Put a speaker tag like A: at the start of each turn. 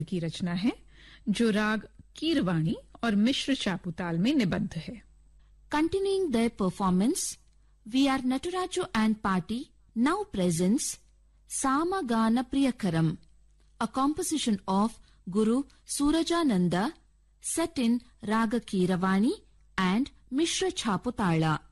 A: की रचना है जो राग कीरवाणी और मिश्र चापुताल में निबद्ध है।
B: Continuing their performance, V.R. Nataraju and party now presents Sama Gana Priyakaram, a composition of Guru Surajananda set in Raga Keeravani and Mishra Chaputala.